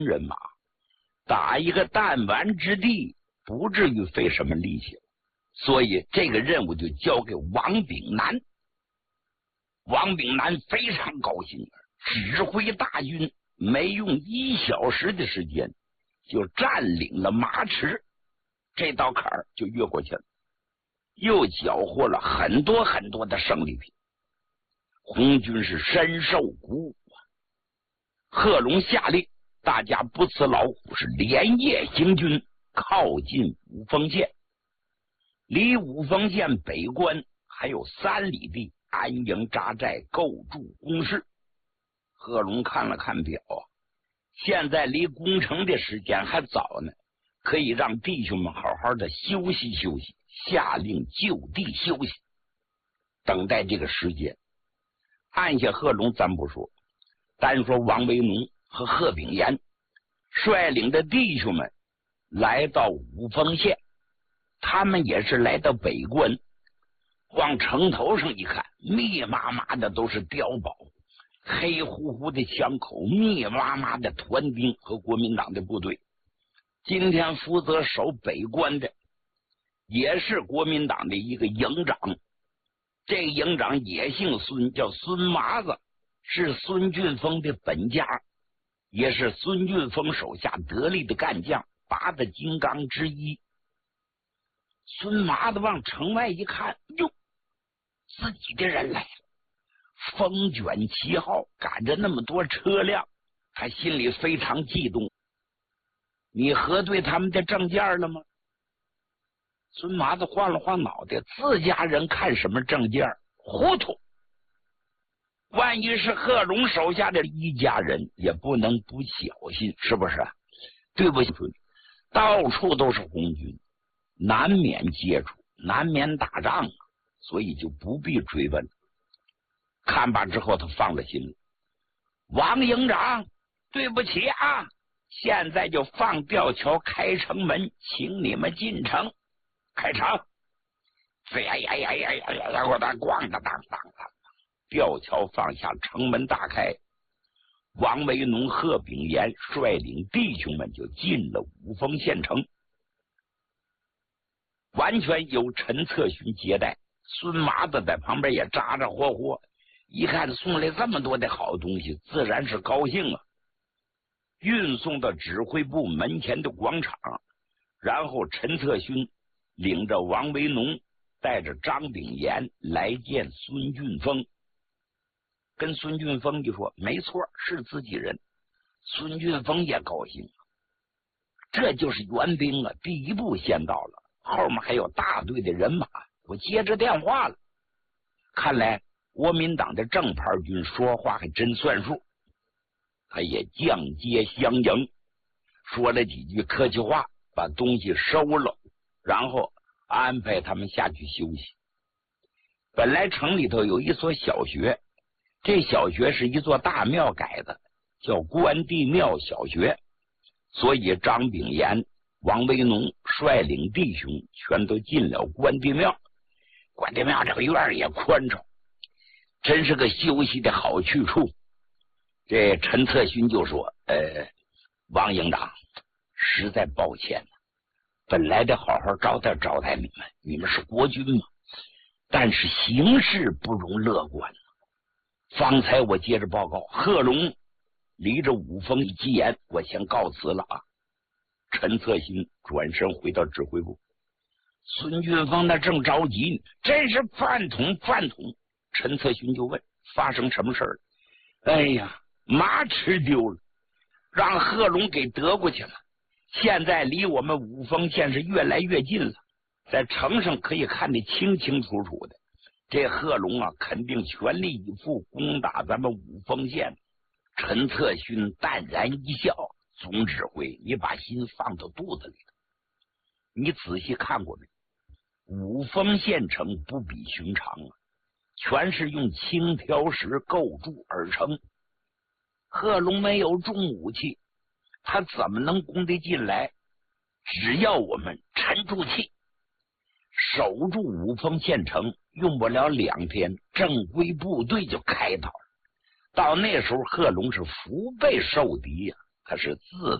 人马，打一个弹丸之地，不至于费什么力气。所以这个任务就交给王炳南。王炳南非常高兴，指挥大军，没用1小时的时间就占领了马池，这道坎儿就越过去了，又缴获了很多很多的胜利品。红军是深受鼓舞啊！贺龙下令大家不辞劳苦，是连夜行军，靠近五峰县。离五峰县北关还有3里地，安营扎寨，构筑工事。贺龙看了看表，现在离攻城的时间还早呢，可以让弟兄们好好的休息休息，下令就地休息，等待这个时间。按下贺龙咱不说，单说王维农和贺炳炎率领的弟兄们来到五峰县，他们也是来到北关，往城头上一看，密麻麻的都是碉堡，黑乎乎的枪口，密麻麻的团兵和国民党的部队。今天负责守北关的也是国民党的一个营长，这个营长也姓孙，叫孙麻子，是孙俊峰的本家，也是孙俊峰手下得力的干将，8大金刚之一。孙麻子往城外一看，哟，自己的人来了，风卷旗号，赶着那么多车辆，他心里非常激动。你核对他们的证件了吗？孙麻子晃了晃脑袋，自家人看什么证件？糊涂！万一是贺龙手下的一家人，也不能不小心，是不是？对不起，到处都是红军，难免接触，难免打仗，所以就不必追问。看罢之后，他放了心了。王营长，对不起啊，现在就放吊桥开城门，请你们进城。开城！呀呀呀呀呀呀！我的咣当当当当！吊桥放下，城门大开。王维农、贺炳炎率领弟兄们就进了五峰县城，完全由陈策勋接待。孙麻子在旁边也咋咋呼呼，一看送来这么多的好东西，自然是高兴啊。运送到指挥部门前的广场，然后陈策勋领着王维农，带着张炳炎来见孙俊峰。跟孙俊峰就说没错，是自己人。孙俊峰也高兴，这就是援兵啊，第一步先到了，后面还有大队的人马，我接着电话了。看来国民党的正牌军说话还真算数。他也降阶相迎，说了几句客气话，把东西收了，然后安排他们下去休息。本来城里头有一所小学，这小学是一座大庙改的，叫关帝庙小学，所以张炳炎、王维农率领弟兄全都进了关帝庙。关帝庙这个院也宽敞，真是个休息的好去处。这陈策勋就说王营长，实在抱歉，本来得好好招待招待你们，你们是国军嘛，但是形势不容乐观。方才我接着报告，贺龙离着五峰一急言，我先告辞了啊。陈策勋转身回到指挥部，孙俊峰那正着急，真是饭桶饭桶。陈策勋就问发生什么事了？哎呀，马吃丢了，让贺龙给得过去了，现在离我们五峰县是越来越近了，在城上可以看得清清楚楚的。这贺龙啊，肯定全力以赴攻打咱们五峰县。陈策勋淡然一笑，总指挥，你把心放到肚子里头。你仔细看过没？五峰县城不比寻常啊，全是用青条石构筑而成。贺龙没有重武器，他怎么能攻得进来？只要我们沉住气，守住五峰县城，用不了2天，正规部队就开到了。到那时候，贺龙是腹背受敌呀， 可是自